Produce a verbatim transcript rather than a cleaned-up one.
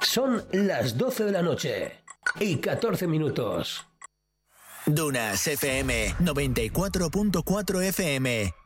Son las doce de la noche y catorce minutos. Dunas F M noventa y cuatro punto cuatro F M.